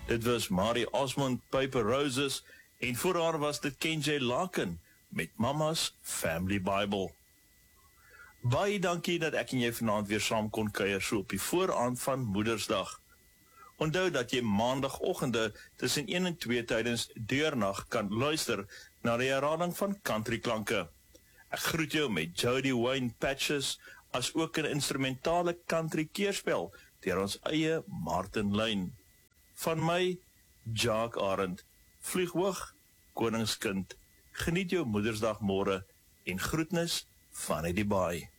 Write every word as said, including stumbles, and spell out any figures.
Dit was Marie Osmond, Paper Roses, en voor haar was dit Ken J. Larkin, met Mama's Family Bible. Baie dankie dat ek en jy vanaand weer saam kon kuier so op die vooraand van Moedersdag. Onthou dat jy maandagoggende tussen een en twee tydens deurnag kan luister na die herhaling van country klanke. Ek groet jou met Jody Wayne Patches, as ook 'n instrumentale country keerspel deur ons eie Martin Lane. Van my, Jacques Arend, vlieg hoog, koningskind, geniet jou Moedersdag môre en groetnis vanuit die baai.